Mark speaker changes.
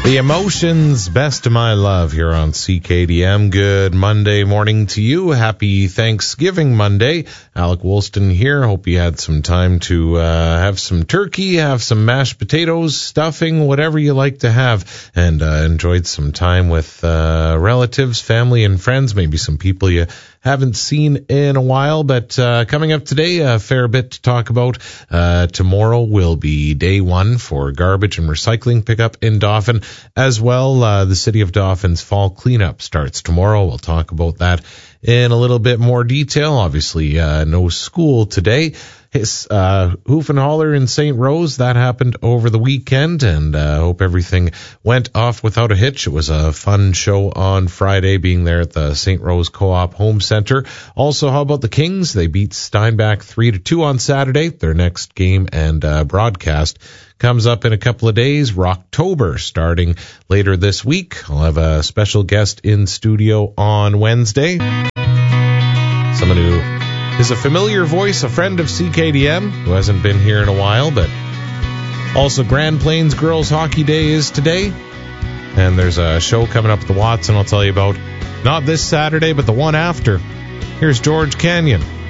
Speaker 1: The Emotions, Best of My Love here on CKDM. Good Monday morning to you. Happy Thanksgiving Monday. Alec Woolston here. Hope you had some time to have some turkey, have some mashed potatoes, stuffing, whatever you like to have, and enjoyed some time with relatives, family, and friends, maybe some people you haven't seen in a while. But coming up today, a fair bit to talk about. Tomorrow will be day one for garbage and recycling pickup in Dauphin. As well, the City of Dauphins fall cleanup starts tomorrow. We'll talk about that in a little bit more detail. Obviously, no school today. His Hoof and Holler in St. Rose, that happened over the weekend, and hope everything went off without a hitch. It was a fun show on Friday, being there at the St. Rose Co-op Home Center. Also, how about the Kings? They beat Steinbach 3-2 on Saturday. Their next game and broadcast comes up in a couple of days, Rocktober, starting later this week. I'll have a special guest in studio on Wednesday. Someone who is a familiar voice, a friend of CKDM, who hasn't been here in a while, but also Grand Plains Girls Hockey Day is today. And there's a show coming up at the Watson I'll tell you about. Not this Saturday, but the one after. Here's George Canyon.